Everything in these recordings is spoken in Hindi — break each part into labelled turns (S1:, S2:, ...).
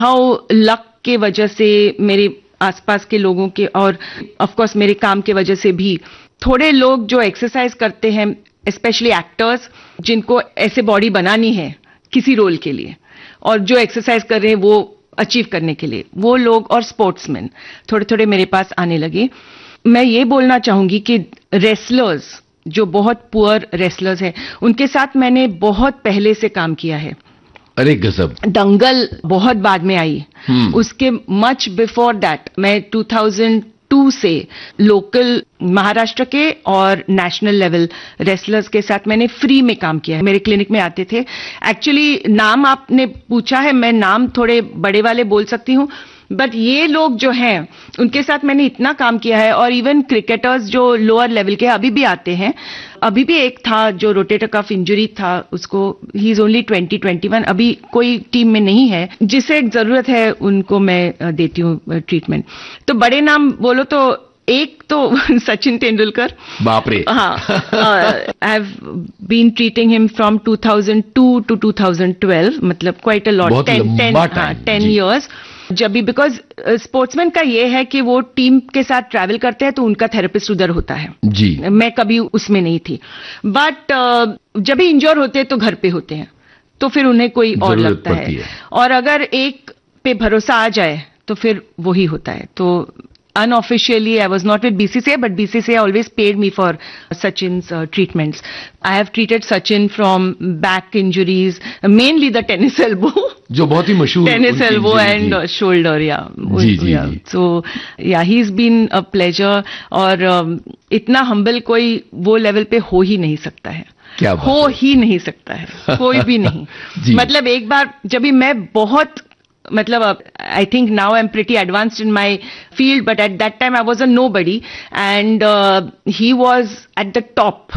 S1: हाउ लक के वजह से, मेरे आसपास के लोगों के और ऑफ कोर्स मेरे काम के वजह से भी, थोड़े लोग जो एक्सरसाइज करते हैं, स्पेशली एक्टर्स जिनको ऐसे बॉडी बनानी है किसी रोल के लिए, और जो एक्सरसाइज कर रहे हैं वो अचीव करने के लिए, वो लोग और स्पोर्ट्समैन थोड़े थोड़े मेरे पास आने लगे। मैं ये बोलना चाहूंगी कि रेसलर्स जो बहुत पुअर रेसलर्स हैं, उनके साथ मैंने बहुत पहले से काम किया है।
S2: अरे गजब।
S1: दंगल बहुत बाद में आई, उसके मच बिफोर दैट मैं 2002 से लोकल महाराष्ट्र के और नेशनल लेवल रेसलर्स के साथ मैंने फ्री में काम किया है। मेरे क्लिनिक में आते थे। एक्चुअली नाम आपने पूछा है, मैं नाम थोड़े बड़े वाले बोल सकती हूँ, बट ये लोग जो हैं उनके साथ मैंने इतना काम किया है। और इवन क्रिकेटर्स जो लोअर लेवल के अभी भी आते हैं, अभी भी एक था जो रोटेटर कफ इंजरी था उसको, ही इज ओनली 20-21, अभी कोई टीम में नहीं है, जिसे जरूरत है उनको मैं देती हूँ ट्रीटमेंट। तो बड़े नाम बोलो तो एक तो सचिन तेंदुलकर,
S2: बाप रे।
S1: हाँ, I have been treating him from 2002 to 2012, मतलब क्वाइट अ लॉट, 10 years। जब भी, बिकॉज स्पोर्ट्समैन का ये है कि वो टीम के साथ ट्रैवल करते हैं तो उनका थेरेपिस्ट उधर होता है
S2: जी।
S1: मैं कभी उसमें नहीं थी, बट जब भी इंजोर होते हैं तो घर पे होते हैं, तो फिर उन्हें कोई और लगता है। और अगर एक पे भरोसा आ जाए तो फिर वही होता है। तो unofficially I was not with BCCI, but BCCI always paid me for Sachin's treatments. I have treated Sachin from back injuries, mainly the tennis elbow,
S2: जो बहुत ही मशहूर
S1: tennis elbow and shoulder, yeah.
S2: Ji.
S1: So yeah, he's been a pleasure। और इतना humble कोई वो लेवल पे हो ही नहीं सकता है,
S2: क्या बात
S1: हो ही नहीं सकता है, कोई भी नहीं। मतलब एक बार जब भी मैं बहुत, मतलब I think now I'm pretty advanced in my field, but at that time I was a nobody and he was at the top।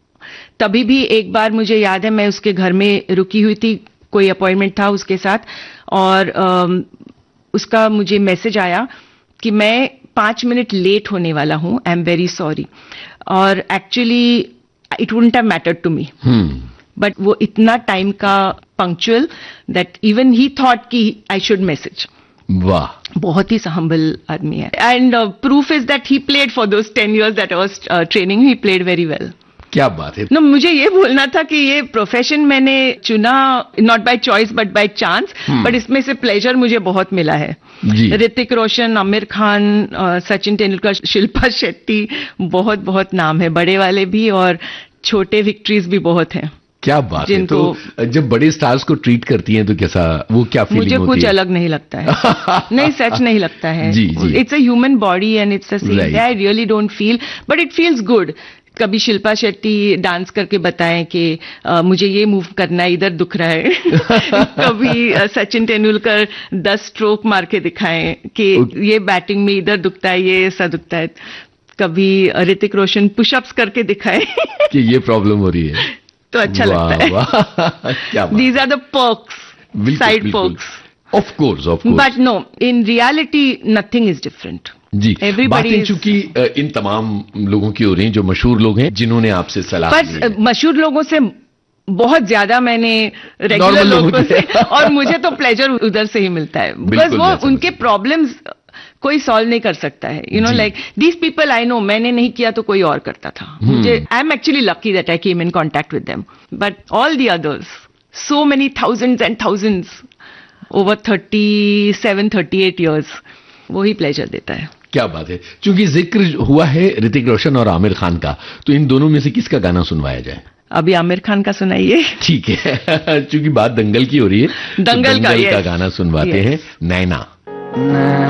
S1: तभी भी एक बार मुझे याद है मैं उसके घर में रुकी हुई थी, कोई अपॉइंटमेंट था उसके साथ, और उसका मुझे मैसेज आया कि मैं 5 मिनट लेट होने वाला हूं, आई एम वेरी सॉरी। और actually it wouldn't have mattered to me, but वो इतना टाइम का punctual that even he thought कि आई शुड मैसेज।
S2: वाह,
S1: बहुत ही हम्बल आदमी है। And proof is that he played for those 10 years that I was training, he played very well.
S2: क्या बात है।
S1: मुझे ये बोलना था कि ये प्रोफेशन मैंने चुना not by choice but by chance, but इसमें से प्लेजर मुझे बहुत मिला है। ऋतिक रोशन, आमिर खान, सचिन तेंदुलकर, शिल्पा शेट्टी, बहुत बहुत नाम है, बड़े वाले भी और छोटे विक्ट्रीज भी बहुत हैं।
S2: क्या बात है। तो जब बड़े स्टार्स को ट्रीट करती हैं तो कैसा, वो क्या फीलिंग होती है?
S1: मुझे कुछ अलग नहीं लगता है। नहीं, सच नहीं लगता है। It's a human body and it's a same. I really don't feel, but it feels good. कभी शिल्पा शेट्टी डांस करके बताएं कि मुझे ये मूव करना है, इधर दुख रहा है। कभी सचिन तेंदुलकर 10 स्ट्रोक मार के दिखाएं कि ये बैटिंग में इधर दुखता है, ये ऐसा दुखता है। कभी ऋतिक रोशन पुशअप्स करके दिखाए
S2: कि ये प्रॉब्लम हो रही है,
S1: तो अच्छा लगता है। These are the perks, side perks.
S2: Of course.
S1: But no, in reality, nothing is different.
S2: जी, बातें चूंकि इन तमाम लोगों की हो रही हैं जो मशहूर लोग हैं, जिन्होंने आपसे सलाह दी है।
S1: मशहूर लोगों से बहुत ज्यादा मैंने रेगुलर लोगों से, और मुझे तो प्लेजर उधर से ही मिलता है, बिकॉज वो उनके प्रॉब्लम्स कोई सॉल्व नहीं कर सकता है। You know, like these people I know, मैंने नहीं किया तो कोई और करता था। मुझे, I am actually lucky that I came in contact with them, but all the others, so many thousands and thousands over 37-38 years, वही प्लेजर देता है।
S2: क्या बात है। चूंकि जिक्र हुआ है ऋतिक रोशन और आमिर खान का, तो इन दोनों में से किसका गाना सुनवाया जाए?
S1: अभी आमिर खान का सुनाइए।
S2: ठीक है। चूंकि बात दंगल की हो रही है, दंगल का गाना सुनवाते हैं, नैना।